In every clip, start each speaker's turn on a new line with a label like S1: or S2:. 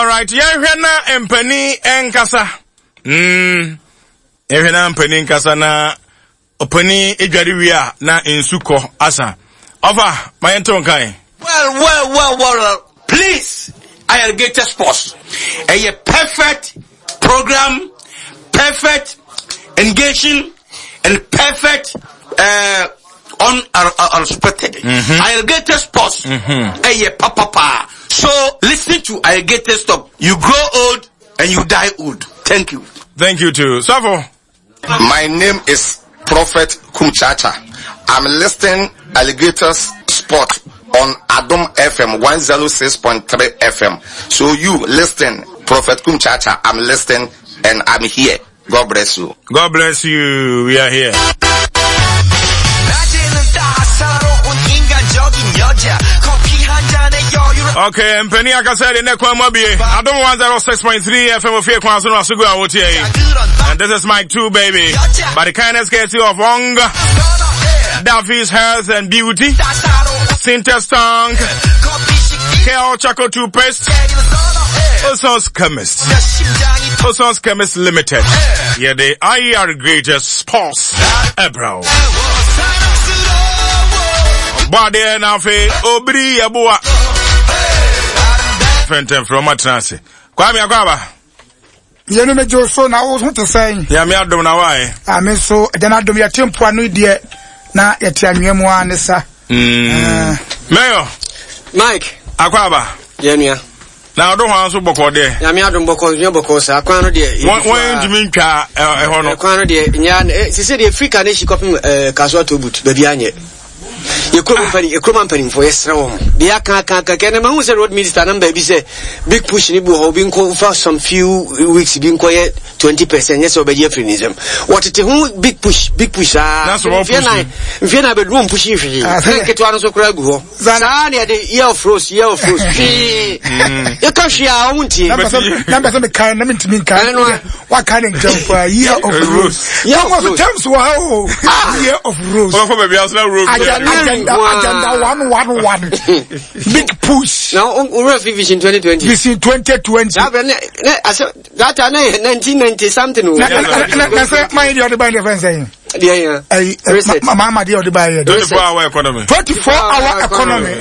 S1: All right, Yahwena Empany Enkasa. Yahwena Empany Enkasa na Opani Ejariwia na Insuko Asa. Over my Antonkai.
S2: Well. Please, Alligator Sports. A perfect program, perfect engaging, and perfect unexpected. Alligator Sports. Papa. So listen to Alligator Stop. You grow old and you die old. Thank you.
S1: Thank you too. Savo.
S3: My name is Prophet Kumchacha. I'm listening Alligators Sport on Adom FM 106.3 FM. So you listen, Prophet Kumchacha. I'm listening and I'm here. God bless you.
S1: God bless you. We are here. Okay, and Penny Akasa in Nekwamobi. I don't want 106.3 FM of Kwanzaa Sugu out here. And this is Mike 2, baby. By the kindness courtesy of Wong, Daffy's Health and Beauty, Sinterstong, Kale Choco Toothpaste, Oson's Chemist Limited. Yeah, they are greatest sports ebro. Body and Afe, Obri Yabua. Fenten from Matransi. Kwame Akwaba.
S4: You know me so na wo so to say.
S1: Ya me adom na why?
S4: Me so then adom ya tempo anu die na yeti anwemu anesa.
S1: Mayor
S5: Mike
S1: Akwaba.
S5: Yeah nua.
S1: Na odom han so boko de.
S5: Ya me adom boko nyo boko sa kwan no de.
S1: Won ndimi ntwa ho no.
S5: Kwan no de nya se se de Africa na shi kopim Kaswa Tobut ba bia nye. You come for yesterday. The Aka man who said road minister number be say big push in Ibu being called for some few weeks being quiet 20%. Yes, over Jeffrinism. What it who big push,
S1: that's what
S5: if you're not room pushing for you. Get one so crab. Zania the year of frost. You can't share our own team.
S4: Numbers of the kind to me kind. What kind of jump for a year of rose? Yeah, was the terms wow. Year of rose. Agenda 111. Big push.
S5: Now, we're Vision 2020.
S4: Vision 2020.
S5: That 1990 something.
S4: That's my dear by the saying.
S5: Yeah.
S4: Mama dear the buyer.
S1: 24-hour economy.
S4: 24-hour economy.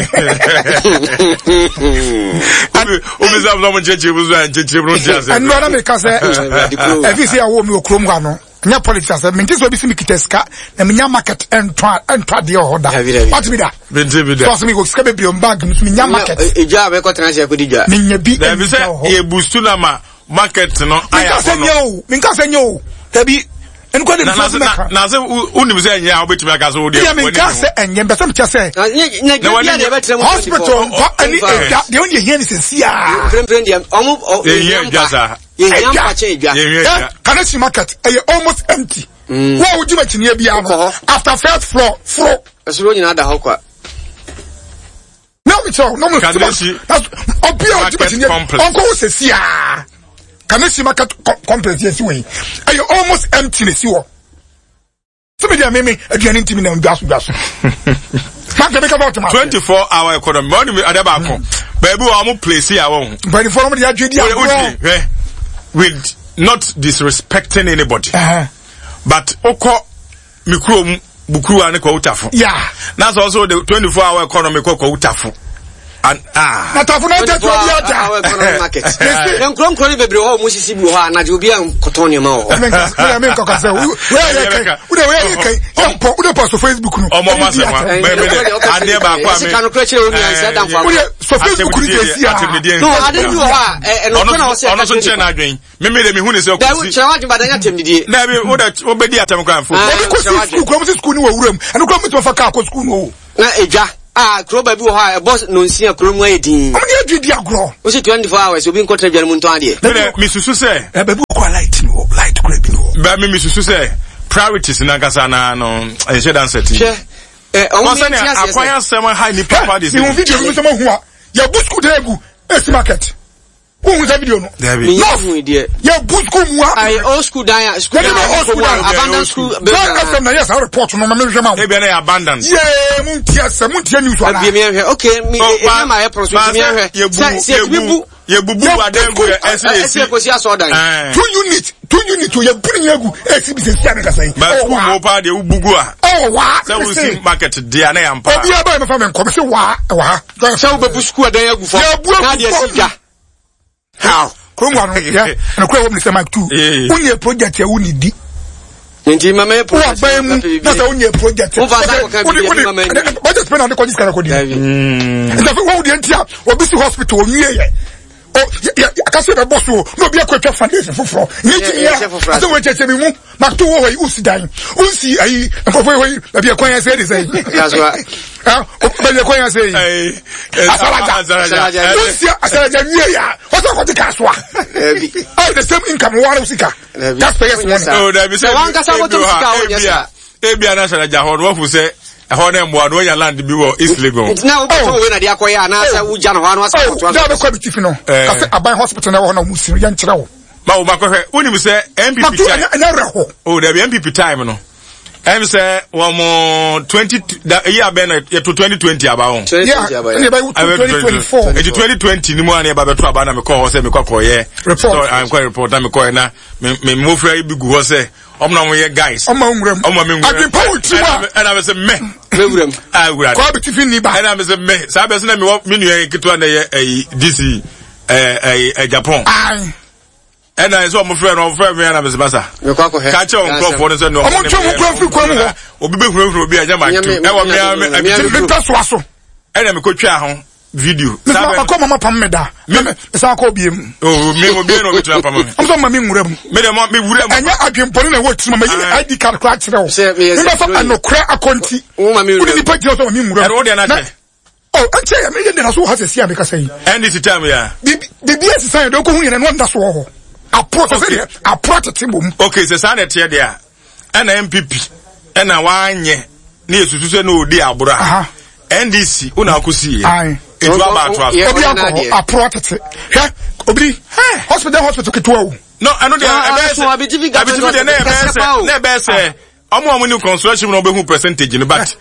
S4: And no one because if you see a woman who come nya politics me ntis obi simi kiteska na me nya market entwa de order what be that so me go ska be biom bag me nya market
S5: eja be ko transfer ko dija
S4: me nya bi
S1: e be say e boost na ma market no aya
S4: no me nka senyo tabi en ko de
S1: na se uni say nya obetumi aka so de
S4: me nka se enye be some say hospital any the only here is sia
S5: friend omo
S4: Kanesi market almost empty. What would you make in here after first floor?
S5: That's really not the whole.
S4: No, it's all no more. That's Uncle says, yeah. Kanesi market complex, yes, way. Are you almost empty? You somebody are me again into me and gas.
S1: 24-hour economy. Baby, I'm place here.
S4: But the form of the
S1: with not disrespecting anybody. But oko mikro bukuru ane kwa utafu.
S4: Yeah.
S1: That's also the 24-hour economy kwa utafu. And
S4: na tafu na tatu ya
S5: economic market. Dem kron bebre ho musisi bu ho na obi an kotoni ma ho.
S4: Men ko ka say we kai ude post Facebook no.
S1: Omo ma se ma. Ade ba kwa me.
S5: Kan kro chere oni an say dan fa.
S4: So Facebook ni dey
S5: no ade bi ho no kana o say
S1: ono so che na adwen. Me de hu ne se
S5: okusi. Da chere wa dan atem didie.
S1: Na bi obedi atem kan fo.
S4: Ko school ni wo wuram. Anu ko mtu fa ka ko school no.
S5: Na eja kroba bi wo ha boss no nsia kromu ayedin.
S4: Am dey dwedi agro.
S5: O say 24 hours obi nkotra bian mu nton ade.
S1: Me susu say
S4: e be ko light no light crab no.
S1: Ba me susu say priorities na kasa na no e she dan set.
S5: Omo
S1: say akwanya sem high ni papa this.
S4: Me video mi sem ho a ya busku dey egu esi market. Who is that video no?
S5: No,
S4: yeah, good school.
S5: I old school down school. Abandoned school.
S4: Yes, I report no me jama.
S1: Maybe I abandoned.
S4: Yeah, muntia news wala.
S5: Okay, me my approach me here. Say
S1: ye bubu adengu
S5: ese ko si asodan
S4: 2 unit ye bring yagu esi bi se sia me kasai
S1: ba ku mo pa de ubugu a
S4: wa
S1: say we see market dia na yampa
S4: obi aba me fa me nkom se wa
S5: say we bebu school adan yagu fo na dia sika how
S4: kromwa no ya na kwa wo me se Mike 2 unye project ya uni di
S5: nti mama
S4: project na sa unye project budget spend on the coins kara kodi nta fe wo di ntia obi si hospital onye ye akase be boss o no bi akwa foundation foforo nyiti ya ase we cheche mi mu makto wo hoyi usidan unsi ayi nkofo hoyi bi akwa ya say dey say
S5: that's why
S4: be akwa ya say asalaja unsi asalaja nwie ya o so ko di kaswa all the same income one usika that's payers money
S1: oh da bi say
S5: one kasa go to sika o yes
S1: ebia na asalaja ho no fu say ho na mbo ado ya land bi wo East Lagos
S5: na o we na dia koya na sa uja no ho no asa to
S4: da be kwa bi no kase aban hospital na ho na musi ya nkyere wo
S1: ma o makohwe unim say MPP time
S4: na reho
S1: oh da bi MPP time no em say wo mo 20 year ben ya to 2020 aba on
S4: 2024
S1: 2020 ni mo an eba beto aba na me ko ho say me kwa ye report am kwa report na me ko na me mo fra bi gu ho say omna mo ye guys
S4: omma nwuram adi power
S1: and I say me
S5: nwuram
S1: nwuram
S4: ko bi tifi ni ba
S1: and I say me say be na me nu ye kitwa na ye DC Japan and I saw my friend on friend me and I was basa catch on crop for say no
S4: omo twa mo crop fi kwa mo
S1: obi be huru obi anya ma tu e wo me
S4: taso aso
S1: and me ko twa ho video
S4: sabe ko mama pam me da me sa ko biem
S1: oh me obi no be twa pam me
S4: am so ma me nwuram
S1: me de me wuram
S4: anya adwempori na wo tuma me ID card kra kire wo me so anokra akonti uni di page so me nwuram
S1: and wo de na che
S4: oh anche ya me de na so ha se sia me ka sai
S1: and this time ya
S4: the sign do ko hu yene no nda so ho approach tibum
S1: okay se sa na tie de a na MPP na wanye na yesusu se na odi abura NDC una akusi ye etu aba atwa
S4: obi akọ approach hwe obi hospital ketwa o
S1: no I know the abitifi na be se omo ni construction no be hu percentage ni but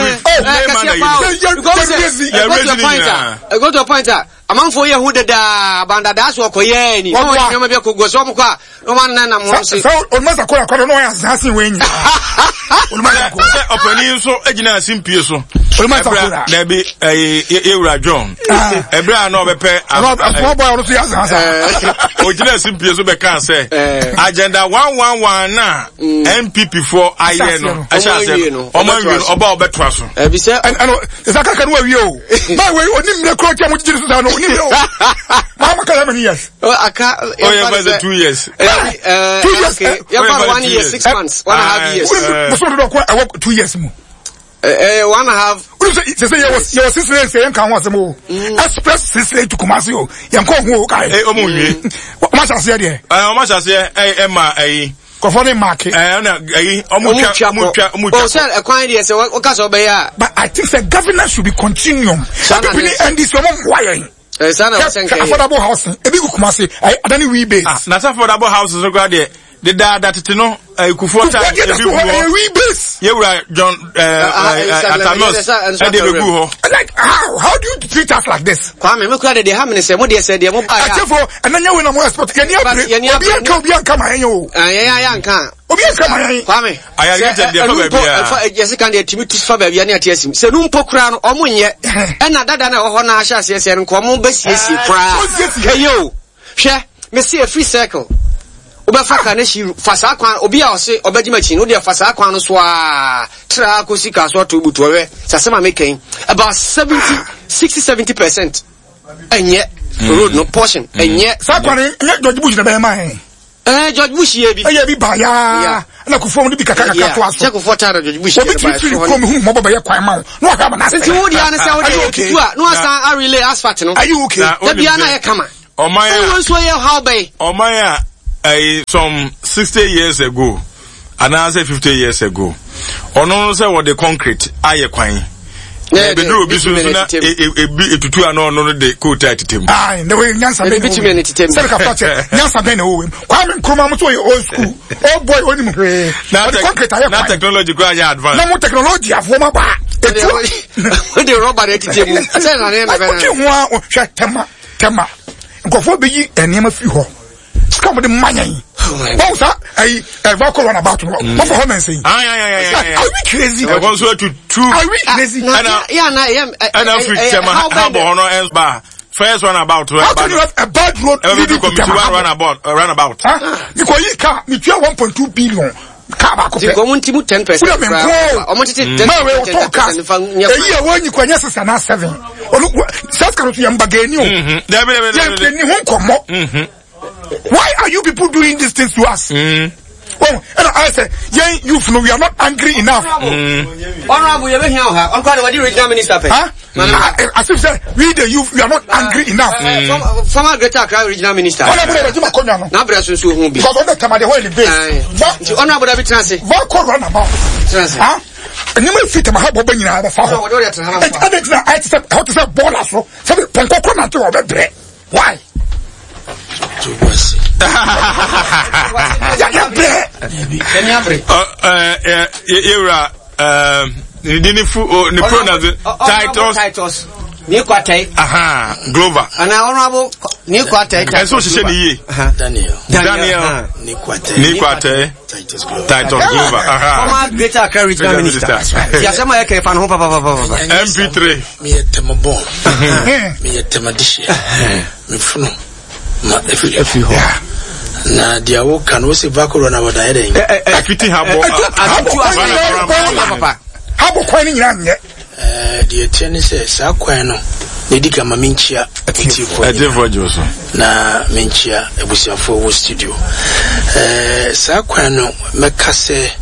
S5: go to point amanfo ye hu dada banda da so koye ni o nyama be ko goso mo kwa no man na mo se
S4: so on masa ko akọ no ya zasin wenyi on masa ko
S1: opani so agina simpie so
S4: on masa ko
S1: na be Ewura John ebra na obepe
S4: afọ boy on so ya zasin
S1: ogina simpie so be kan say agenda 111 na MPP for aye no ashase oba obeto so
S5: e bi se
S4: ano isaka kan wa wi o ba we onim ne kro tia mo jiri so sa no onim o mama kala many years
S5: aka
S1: yeah but 2 years
S4: 2 years
S5: yeah but 1 year 6 months 1.5 years
S4: so do ko 2 years mo
S5: 1.5
S4: say you was 6 years say kan wa mo express 6 years to Kumasi o yan ko hu o kai
S1: omo nwie
S4: o ma chase there
S1: o ma chase ma
S4: Kofoni market.
S1: Na
S5: oh, sir, a quiet yes, what case obey.
S4: But I think the governance should be continuum. And this one why. Affordable housing. A big Kumasi. I don't rebase.
S1: Not affordable houses are got there. The dad that you know, Kufota,
S4: rebase.
S1: You were John
S4: like how do you treat us like this?
S5: Kwame, me credit the harmony say what they said they mo buy.
S4: And then you will not expect any come Obi come
S5: Kwame.
S1: I get the
S5: yes can dey timi tus fa ba bia na atiasim. Se nu mpokura no omo nye. E na dada na ho na ahya ase no ko mo besiesie kra. Kayo. Hwe, me see a free circle. Obefa ka na shi fasa kwan obi a ose obedi machi no de fasa kwan no so a tra ko sika so to butu we sasema making about 60-70% enye road no portion enye
S4: sakwan George Bush na be man
S5: George Bush ye bi
S4: ba ya na ku form bi kaka to aso
S5: check for time George Bush
S4: obi fi kom hu mo ba ye kwan ma no aka na
S5: se wo dia na se wo dia tu a no asa a relay asphalt no
S4: are you okay
S5: da bia na ye kama
S1: o man
S5: won so ye how bay
S1: o man some 60 years ago and I say 50 years ago ono say what the concrete aye kwan be do obi so na etutu ano no de coat atitem
S4: the way nyansa be
S5: bitumi na titem
S4: say ka touch nyansa be na wo kwame nkroma mo so old school oh boy oni mo na concrete aye
S1: na technology go aye advance
S4: na mo technology afo ma ba
S5: the rubber atitem say na na be na
S4: ho a hwa tema go for be and name a few ho. Come with the money. Oh, sir, I vocal on about what for home and say. Are we crazy?
S1: I was to two.
S4: Are we crazy?
S1: And I free bar. First one about
S4: how can you have a bad road leading to
S1: runabout?
S4: Because you can't, you 1.2 billion.
S5: You go on to 10%. Almost 10%.
S4: When you can yes, and 7. South Carolina why are you people doing these things to us? Oh, and I say, yeah, you know, we are not angry enough.
S5: Honorable, you're here. I'm quite what you original minister.
S4: Huh? As if say, we the youth, we are not angry enough.
S5: Former Greater Accra original minister. Now, Brass will be because of the time of the holy base. Honorable David Transit. What could run about? Huh? And you may fit him a hub open in other farm. I accept how to say ball so the Ponco to over there. Why? Titles.
S1: Glover.
S5: And honorable new quartet.
S1: And so she said, Daniel. Niquate. Title Glover.
S5: Former Greater Accra regional minister. Yes, I'm a fan of
S1: MP3.
S6: Me at Temabon. Me at Temadisha. Me ma if you na dia wo kan wo se vakoro na wada eden
S1: afiti habo
S4: habo kwan ni nyanye
S6: dia tiene se sa kwan no edika ma minchia ati fo
S1: Joso
S6: na minchia ebusiafo wo studio sa kwan no meka se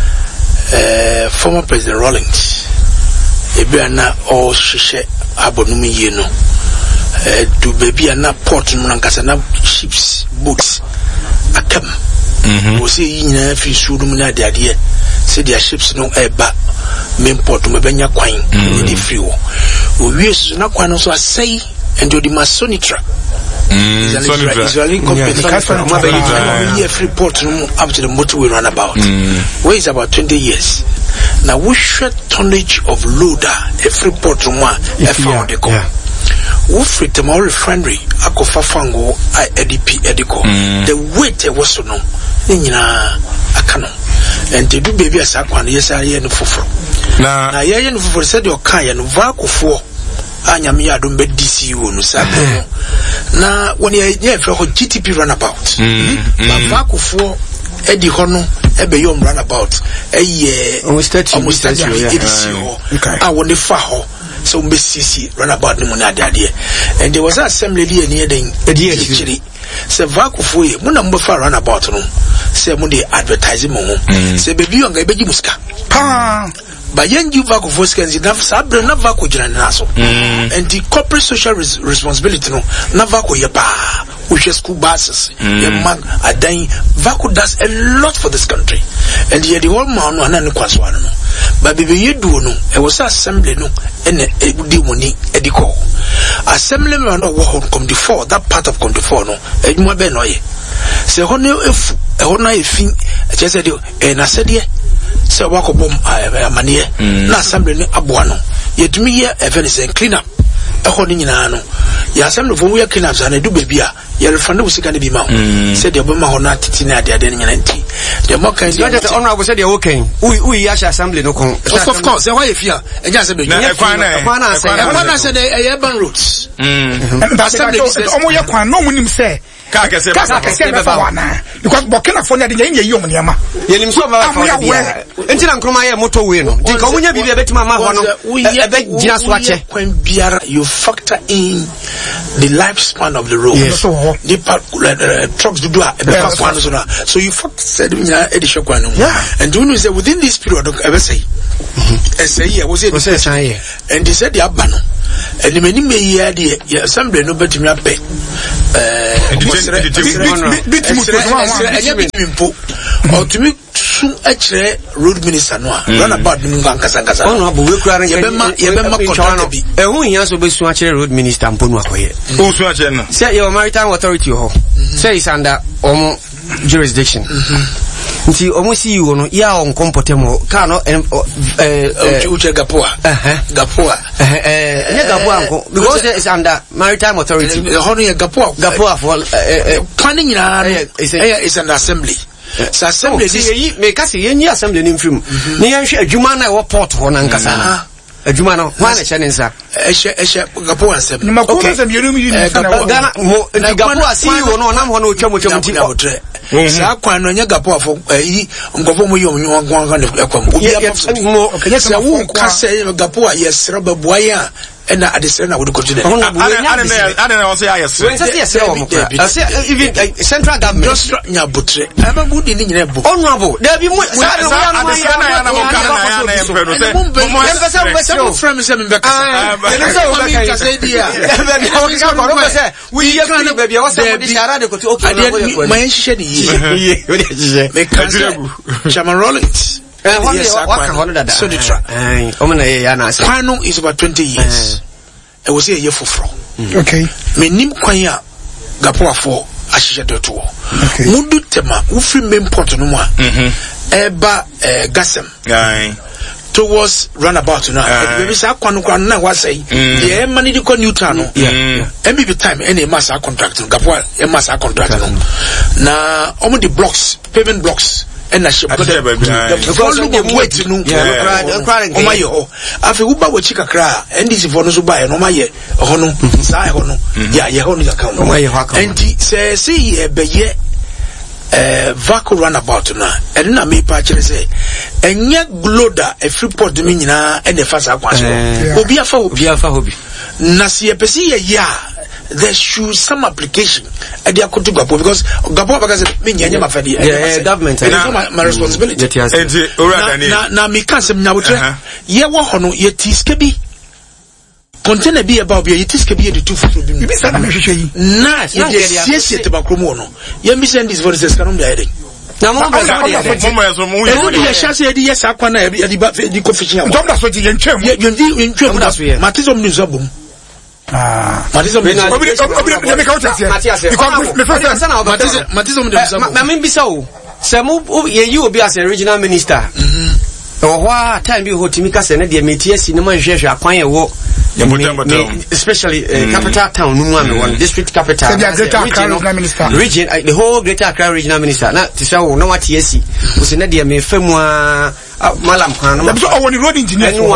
S6: former President Rawlings ebia na o hwehwe abonum yie no to baby and not port na ships boats akam we say yina fi sudum na de ade say their ships no eba main port me benya kwan the free wo we so na kwan so asai and the Masonitra Israeli company free port up to the motorway runabout where is about 20 years now we share tonnage of loader a free port found the come Wofri Temao refinery akofa fango EDP Edico the weight was no nyina akano and to do baby as akwan yes aye no foforo na ye no foforo said your kan ye no vakofo anyame ya do be DCU no sabe na when ye fro GTP runabout ba vakofo edi hono ebe yom runabout eye almost 30 years I won the fa ho so mbesisi runabout ni muna ade and there was an assembly here near the actually se vakufo ye muna mbefa runabout no se mu dey advertising mo se baby yonga ebeji muska pa ba yenji vakufo skenzi na sabre na vako jina na so and the corporate social responsibility no na vako ye pa which school buses ye man adan vako does a lot for this country and yet the whole man no anani kwaswa no but baby ye do no e was assembly no ene di money ediko assembly man no wo come before that part of come before no eduma be no ye se hono efu e hono efin e chese de e na sede se wako bom amane na assembly no aboa no yetumi ye event clean up e hono nyina no ya assembly fo we clean up za na du baby a ye refund wo sika ne bi ma ho se de obama hono atiti na ade ade nyina nti the more kind
S5: the honorable said you're okay we yash assembly no kon
S6: of course why if you e just say
S1: na
S6: kwana say the urban roads
S4: assembly omo ye kwan no munim say kaka se be wana because Burkina Faso na de nye yom niama
S5: ye nim so ba fa dia enti na nkroma ye motorway no di ka munya bibia betima ma ho no e be gina so ache
S6: kwan biara you factor in the lifespan of the road the trucks do so you said and do you say within this period ever say was it and they said the abano and the many may year the assembly no better me pay or to me soon actually road minister no run about the Mugankasa
S5: honorable we cry so be so actually road minister mponu akoye say your maritime authority ho say is under jurisdiction nti omusi you no ya on compotemo ka no
S6: uche gapoa
S5: ne gapoa nko because it's under maritime authority
S6: hono ye gapoa
S5: for
S6: planning na is an assembly so assembly
S5: is me ka se yenyi assembly ni mfim ne yenhwe adwuma na wo port ho na nkasa adwuma no ho na hye nsa
S6: ehye gapoa asem
S4: ni makoma se bienu mi ni
S5: Ghana mo gapoa CEO no nam ho na otwam ti
S6: sa kwan no nya gapoa fo yi nkofo mo yom nwangan ekwam obi afo se wo ka se gapoa yesra babuaye a ena adesere na wo continue
S1: na also yes
S5: even central government
S6: just nya butre ama budi ni nyina bu
S5: honorable there be
S1: adesere na na mo kana na empedo se mo
S6: some from se mbeka
S5: we can baby what's up with shara de kotu okay
S6: my share ni yi me kan Chairman Rollins so the track Kwano is about 20 years it was a year for
S4: okay
S6: me nim kwanya gapoa for ahihye doto mudu tema ufri main port no mu a eba gasem towards runabout now baby sa kwano na wasai the money the Newtown no MBB time any mass contract gapoa mass contract no na omo the blocks pavement blocks and I should because the weight no oh my oh afi uba wo chika kra and this for no so buy no my hono sai hono ya hono ya ka and say e beye vacuum runabout na and na me pa kire say enye gloda e freeport de nyina e ne fasa kwa so obi afa hobi na se e pesi ya there should some application at the account to Gapo because Gapo because me nyanya mafadi
S5: government
S6: my responsibility na me kan sem nyawotre ye wo hono ye tiske bi container bi about bi ye tiske bi the two foot bi
S4: bisa na mehwehwe yi
S6: na ye sie te bakromo no ye mi send this for this canon bi ayde
S5: na mo be
S6: ye shase di yes akwana e di ba di coffee am
S4: ndom da so ji ye ntwam
S6: ye ntwam da so ye matizom ni zabum Matizom de
S5: se mo ye obi as regional minister wa time bi hotimi ka se na de metie si na man hwehwe akwan ye wo especially capital town no one one district capital region the whole Greater Accra regional minister na tisa wo na wati esi o se na de me famu a malam kan no
S4: so woni road engineer
S5: no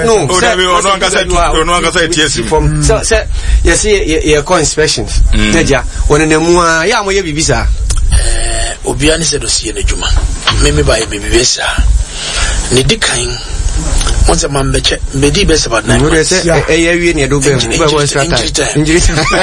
S1: no anga TSC
S5: from so yes ye co inspections naja wona na mu a ya mo ye bibisa
S6: obi ani se dossier na djuma me ba ye bibisa ne dikan once a man beche mbedi best about 9 months
S5: wie ne do be won strata injury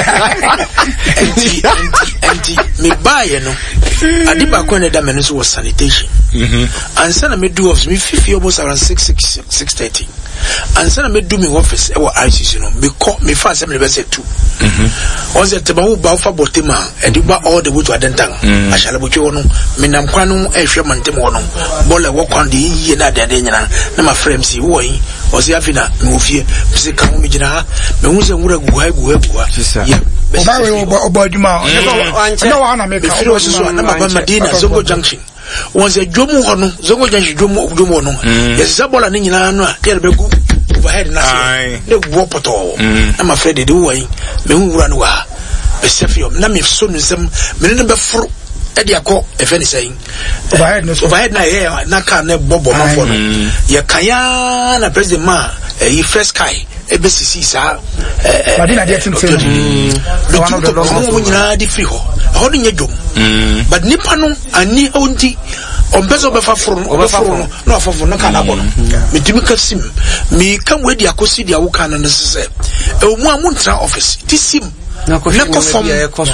S6: anti me buy no adiba ko ne da me no so was sanitation and sana me do office me fifi almost around 6:30 and sana me do me office e wa ICC no me call me fa assembly be say 2 on se te ba wo ba fa botema ediba all the way to adentan ashala botwe no me nam kwa no ehwe mantem wo no bola wo kwan de yi na de nyina na ma frame si wo yi o se afina me ofie se ka mo me gina ha me hu se nwura guha ya
S4: oba adwuma no wa na me ka
S6: o so na ma Madina Zongo Junction was a jomu hono Zongo Junction jomu no yes sabola ni nyina no a de begu overhead na se de wo poto na ma Fred de wo yi me hu nwura no wa be sefiom na me so no sem me ne be foro edi akọ efeni saying overhead na ye na ka na bobo mafo no ye kaya na president ma e first kai e be sisi sa
S4: Madina dey tin say
S6: no nyina di free ho no nyedwom but nipa no ani onti ombezo be fa foro no afofo no kana bono metimi kasim mi kan we di akosi di awuka na se e mu amuntra office ti sim na ko form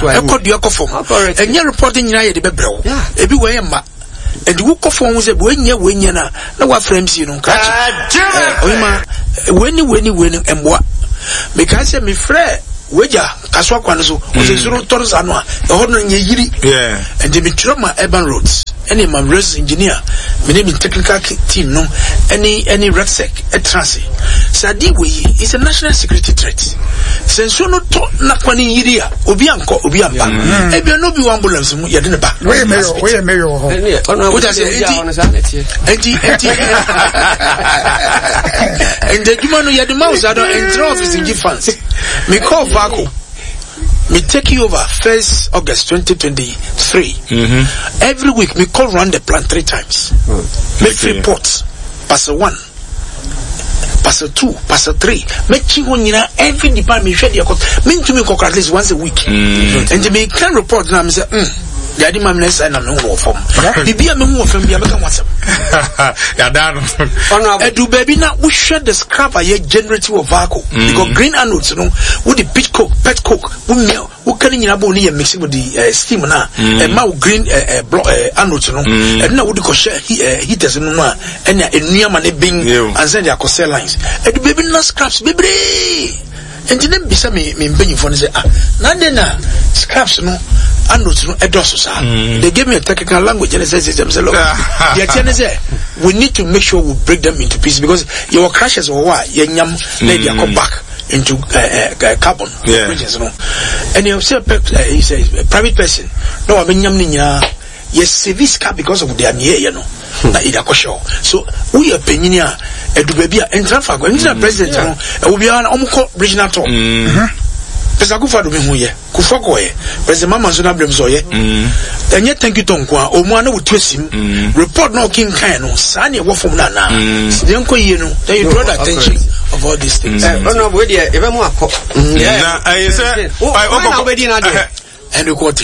S6: enye reporting nyina ye de bebrew ebi we ye ma edi wo ko form ze we nye na wa frames you no catch oyima weni emboa because me frɛ weja kaswa kwan so o se suru torza no a ho no nye yiri and the Mitroma urban roads any my race engineer, my name is technical team, no, any RECSEC, a transit. Sadiwi is a national security threat. Since you not Nakwani Iria, Obianco, Obiamba, if you know the ambulance, you're in the back.
S4: Wait a minute.
S6: What I say, and the Jumano Yadu Mouse, I don't enter office in Gifans. Me call Vaco. Me take you over 1st August 2023. Every week, me call run the plan 3 times. Make reports. Passer 1. Passer 2. Passer 3. Make chingonyina every department share their cost. Mean to me cook at least once a week. And they make can report now. Me say, Daddy, my nest and I'm no more from. Be a no from the other WhatsApp.
S1: Yeah, that.
S6: Do baby now we share the scrap a year generative of Vaco. Because green anodes, you know, with the pet coke, with meal, who can in Aboni and mix it with the steam now, and now green anodes, you know, and now would share heaters and near money being and send their cost lines. And the baby not scraps, baby. And then beside me, paying for say, Nandena scraps, no. They gave me a technical language and they said, we need to make sure we break them into pieces because your crashes or what, they come back into carbon. And you say, he says, a private person, no, I mean, yes, service car because of their near, you know. So we are paying a baby and transfer going to the president, we be an regional talk. Pesa kufa do me hu ye kufa ko ye president mama so na blem so ye enye thank you ton kwa o mu ana wo tuasim report no king kan no sa na wo fom na na den ko ye no then you draw the attention of all these things no we dey e be mu akọ
S1: na I say I
S6: obedi na dey and the quality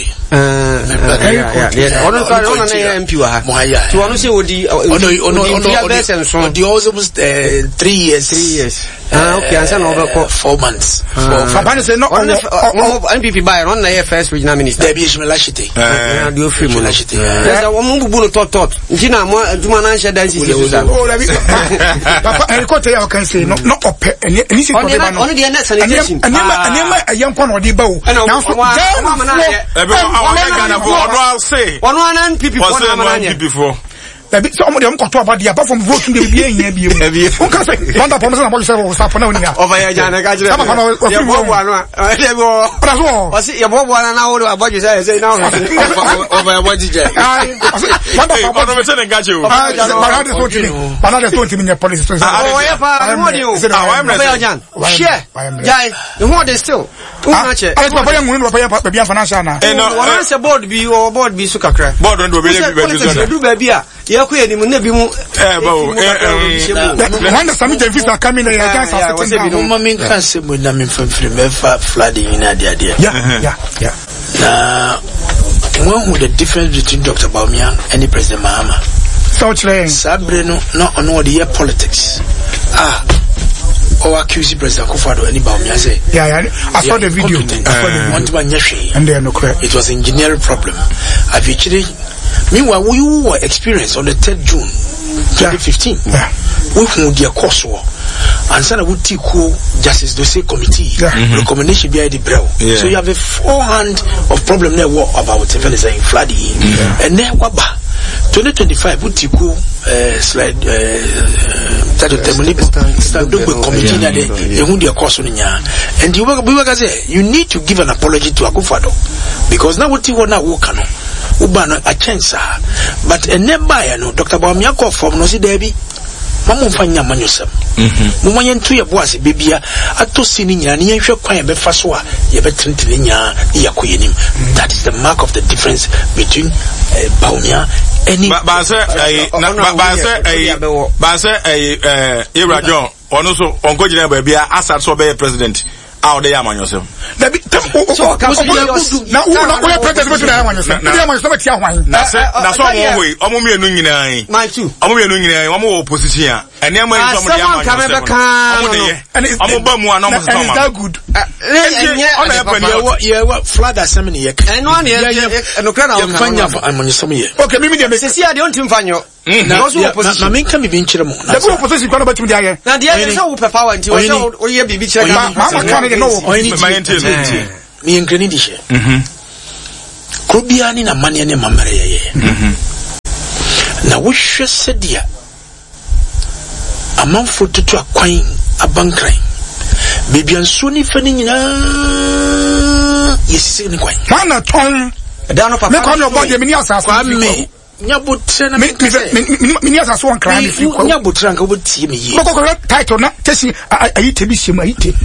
S6: MP wa ha so ono say odi the almost 3 years okay answer no over 4 months for say no MPP buy on na first regional minister there be Shimilashite and you free Mulashite there's a woman bu no tot ntina mo duma na nche dance
S4: papa and quote you can say no op any see for the
S6: on the next sanitation
S4: anema ayanko no de ba o now
S6: one MPP
S1: for
S4: some of them got to about the apart from voting the BA. Who can say, Manda Promise and Police was up over here. Was it your bob one an hour about you say now? Over what did you?
S1: I got you.
S4: Another 20 minute police.
S6: The more they still. Board be or board be Sukakra. Board and be Yaku ni munne bi mu
S4: when the summit visa coming here guys are sitting down
S6: mama kan se mo na me famfiri me fa flooding in ade
S4: yeah
S6: na when the difference between Dr. Bawumia and President Mahama
S4: so train
S6: sabre no ono the politics or accuse President Akufo-Addo and Bawumia say
S4: I saw the video
S6: and they are no correct. It was an engineering problem I've actually. Meanwhile, we were experienced on the 3rd June 2015. We found their course war. And Sana would take Justice Dossier Committee recommendation behind the brow. So you have a forehand of problem there about flooding. And then waba 2025 would take slide committee that they would their course on and you need to give an apology to Akufo-Addo because now what you want now Ubano a chance, but a never no Dr. Bawumia call from no see Debbie. Mamu fanya manyosem. Mumanyen tu ya boase bebia ato sini nya ni nhwe kwan ya befa so a ye betrentene nya ya koyenim. That is the mark of the difference between Bawumia and
S1: Ira John ono so onko gina bebia asat so be president. How they am on yourself?
S4: Now, we president
S1: that's all way. My two. Opposition. And then when
S6: flood assembly. And one year, okay, maybe they say, I don't think Fanyo. I mean, can be being chilled. The opposition got about to die. Now, the other is all power until you be chilled. No, me and Grenadish. Kubiani na mani ane mamare ye. na wo hwe sedia amanfo tutu akwan abankran bebianso ni fani nyina yesi ni kwan
S4: mana ton
S5: da no papa
S4: me kwa no body me ni asase
S6: kwa me nyabotre na
S4: me ni asase won kran fi kwa
S6: nyabotre nka wo tie me yi
S4: ko title na tesi ayi tebi shemu ayi te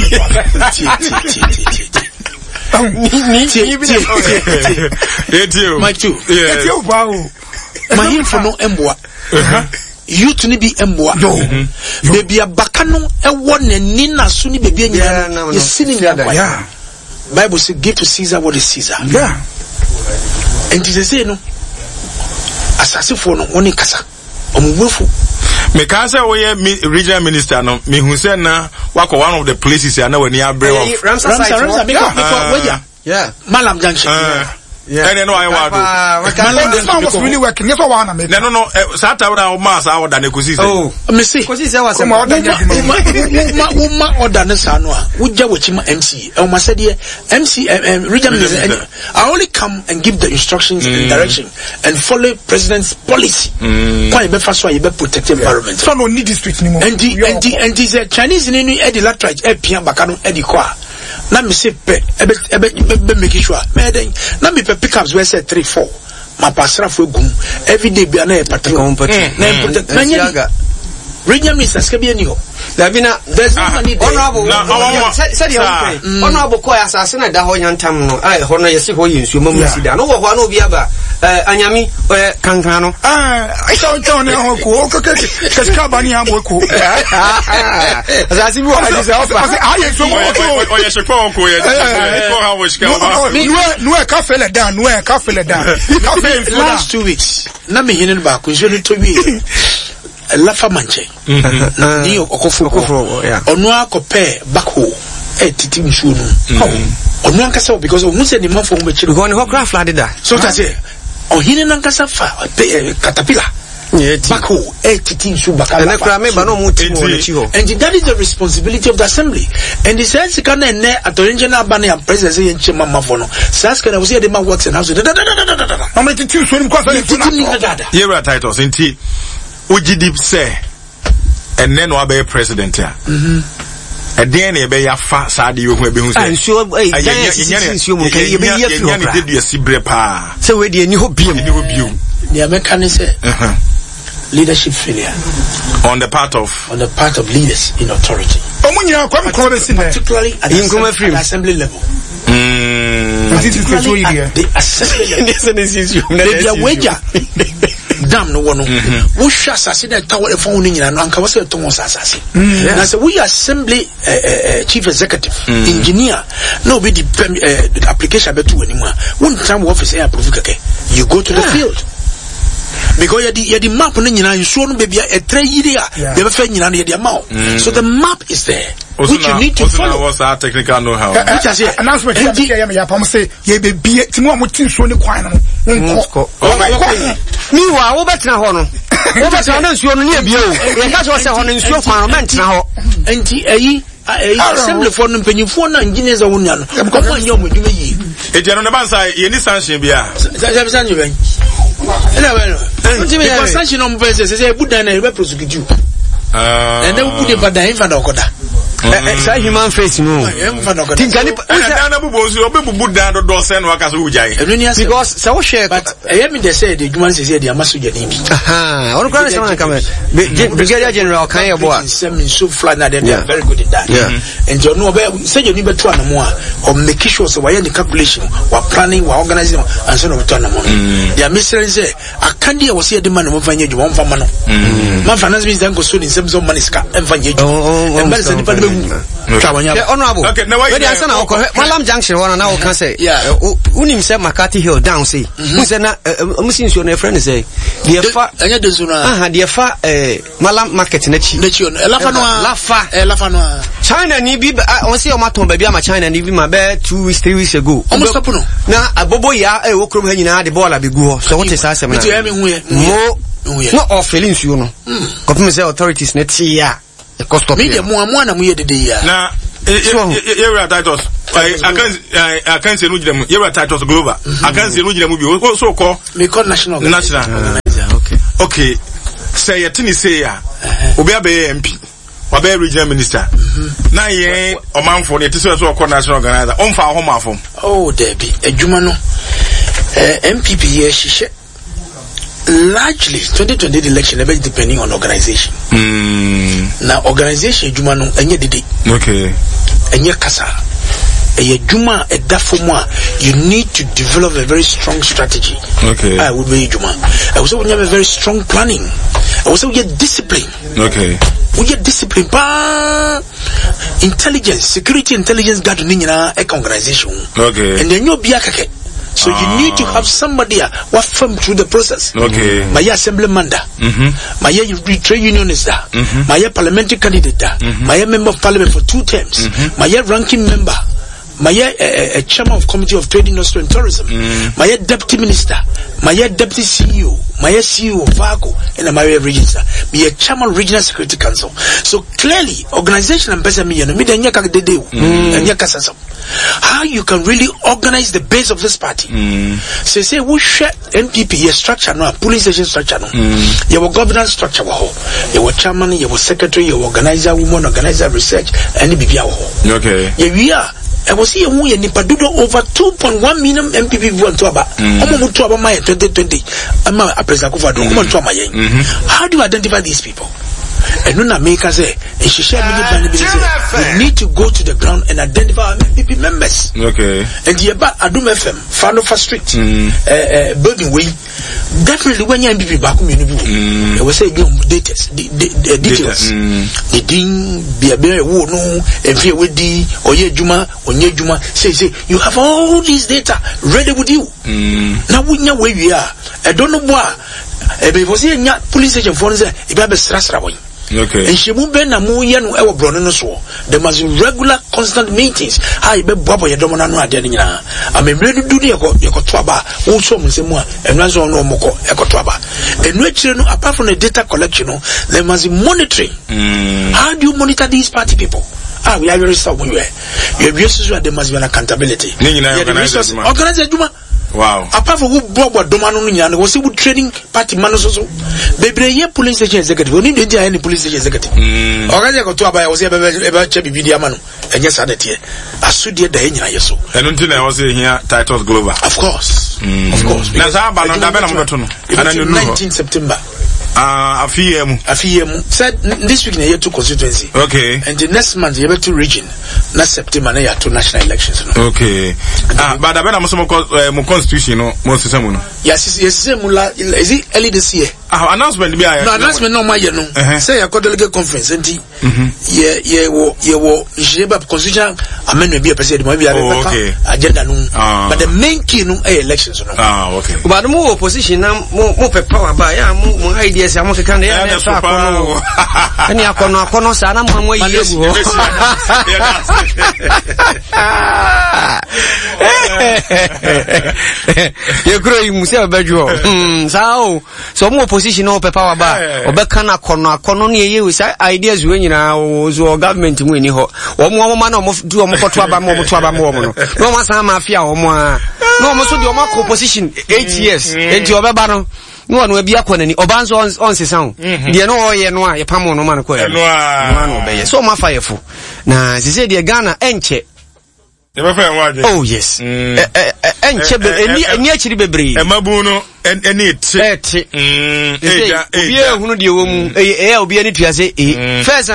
S6: Mike too.
S4: Yeah.
S6: Mahimfo no emboa. Youth ni bi emboa. Baby abaka no ewo nani na so ni baby anyina. You see ni yeah. Bible say give to Caesar what is Caesar.
S4: Yeah.
S6: And it say no. Asasefo no woni kasa. Omwefo.
S1: Me can say we regional minister no me hu say na wako one of the places ya na wani abre of
S6: Ramsa yeah Malam Junction
S1: yeah and no I want
S4: Malam was really working yes one make
S1: no sata we mass I order na kusi say
S6: oh me see
S5: kusi say was
S6: ma order na sa no a wujja wachima MC e ma say de MC regional minister I only come and give the instructions and direction and follow president's policy kwai be fa so ye be protect environment
S4: so no need district anymore
S6: and the Chinese ni e di latrage e pia baka no e di kwa na me say pe ebe make sure me den na me pickups we say 3-4 ma pasra fo egum every day bia na e patrol na protect na nyaga regional ministers ke bia ni ho
S5: Davina
S6: there's no money there
S5: honorable said you okay honorable ko asase na da ho nyantam no ai ho no yesi ho yinsu mamu sida no wo ho na obi aba anyami kankan no
S4: so John ho ko ka bani ha mo ko
S5: asase bi wo adi se ofa
S4: aye so mo
S1: o ye sheko ko ye ko ha wo shika
S4: no ka fele down
S6: last 2 weeks na me hinin ba ko so to bi Lafa manche ni okofo onu akope backhoe titi nsuo no onu ankasa because o muse ni mafo mo chiri
S5: go ni ho craft flood da
S6: so ta say o hini nankasa fa caterpillar backhoe titi nsuo baka
S5: na kra me ba no mu ti mo chi ho
S6: and that is the responsibility of the assembly and the sense can na attorney na ba na president say enche mama fo no sas can we say the man works in house
S4: no me titi nsuo ni kwa so
S1: you were titles inti Ujidip say and then wa be president ya and then e be ya fa saade yo hu e be hu say
S5: nsuo nsuo mu kai e be ya fi ho
S1: ya de sibre pa
S5: say we de ni ho biom
S6: the American say leadership failure
S1: on the part of
S6: leaders in authority
S5: particularly at the
S6: assembly level
S5: the assembly level
S6: damn no one wo hwa asase na tawo e fon nyina no anka wo se to won asase na se we assembly chief executive engineer no be the application betu animu a won time office e approve keke you go to the field because you the map no nyina nsuo no bebia e tre yiri a be fa nyina no ye the map so the map is there which you need to follow.
S1: What's our technical know-how?
S4: Announcement here, ya pam say ye be bie ti mo amotin so ni kwan no nko
S5: mi wa wo betina ho no wo betina no nsuo no ne bie o ye ka so se ho no nsuo kwan no mentina ho
S6: enti ayi assembly for no mpanyifo na engineers a wonya no ko mo anya mo dwuma yi
S1: e je no ne ban sai ye ni sanction bia
S6: sanction ben ena we no because sanction no mpe se budan na e be prosecute and then we put the infant okoda
S5: say human face no
S1: tinkani na bubo so obebubu dan do se no aka so ujai
S5: because say wo share
S6: but I mean they say the human say the amasoja ni bi
S5: on kwa say man come brigadier general kan ye boa
S6: so flat na they are very good at that and you know say you need better na mo or make sure so why the calculation we planning we organizing and so no better na mo their mystery say akandi was here the man mo fanye ju mo fa ma no man finance minister go so in some money ska fanye ju and man say the
S5: honorable okay now why answer na Malam Junction one na o can say unim say Makati Hill down say who say na musin so na friend say the fa
S6: anya de zona
S5: the fa Malam market na chi
S6: lafa no
S5: China ni bi on say o maton ba bi ama China ni bi ma be 2 weeks 3 weeks ago
S6: almost stop no
S5: na abobo ya wo krom ha nyina de ball abi gu ho so what is asem na no of feelings you know government say authorities na tia the cost of
S6: media mo na mo ye dede ya
S1: na you titles I can't say no jidam you titles global I can't say no jidam bi so call
S6: me call national
S1: okay Okay. Say yetini say ya. Obi abe MP. Obi regional minister. Na ye omanfo ne tise so ko national organizer. Onfa home afom.
S6: Oh, Debbie. Ejuma no. MPP ye shishe. Largely 2020 election never depending on organization. Now organization ejuma no enye dede.
S1: Okay.
S6: Enye kasa. You need to develop a very strong strategy.
S1: Okay.
S6: I would be Juma. I also would have a very strong planning. I also get discipline.
S1: Okay.
S6: We get discipline. Intelligence, security intelligence guard nina organization.
S1: Okay.
S6: And then you'll be a kake. So you need to have somebody what firm through the process.
S1: Okay.
S6: My assemblyman da. My trade unionist da. My parliamentary candidate da. My member of parliament for 2 terms. My ranking member. My a chairman of committee of trade, industry and tourism. My deputy minister. My deputy CEO. My CEO of VAGO and my regional. Me a chairman regional security council. So clearly, organization and person me and how you can really organize the base of this party. Say we share NPP your structure no, police station structure no. Your governance structure your chairman, your secretary, your organizer, woman organizer, research, and BBA.
S1: Okay.
S6: Yeah, we are. I was here who and Nipadudo over 2.1 million MPP want to about. My 2020. I'm a president of how do you identify these people? And when I make us say, and she shared we need to go to the ground and identify our MPP members.
S1: Okay. And
S6: the about Adum FM, Fanofa Street, Building Way. Definitely when you MPP back home, I will say details. The ding be a bear no and fear with the or ye Juma say you have all these data ready with you. Now we know where we are. I don't know why. If was here police station for us, if I be stressed.
S1: Okay.
S6: And she moved in a more young ever broaden so. There must be regular, constant meetings. I be Baba Yadomano Adenina. I mean, really do the Ekotwaba, also Musemua, and Razo no Moko, Ekotwaba. And which, apart from the data collection, there must be monitoring. How do you monitor these party people? We are very stubborn. You have used there must be an accountability. Organize Juma.
S1: Wow.
S6: Apart from who brought Domano Nian was able training party manos also. Baby, ye police station executive. We need any police station executive. Organize go to I was ever check video man. And yes, I did here. I stood here the yeso.
S1: And until I was here, Titus Glover.
S6: Of course. Of course.
S1: Now,
S6: 19 September.
S1: A few
S6: said this week in a year to constituency.
S1: Okay.
S6: And the next month you have to region. Next September na to national elections.
S1: Okay. But I bet I'm some constitution most system.
S6: Yes, is it early this year?
S1: Announcement be
S6: no announcement no my no. Say a delegate conference and Jeba constitution amendment be a president agenda no. But the main key no elections no.
S1: Okay.
S5: But more opposition more power by more ideas I'm going to come there. And you are sana mwe yebu. You grow you must have bejo. So more opposition no power by obekana kono ne ye say ideas we nyina so government mu ni ho. Omo ma na omo do omo koto aba mo to aba mo no. No ma san mafia omo a. No omo so de omo opposition 8 years. Enti obeba no no one will be a quantity or bands on the sound. The no ye no a pamo no man quail. So my fireful. Now, she said, the Ghana enche. Oh, yes. Enche, and yet she be brave. And Mabuno, and it. Who do you be any to say, first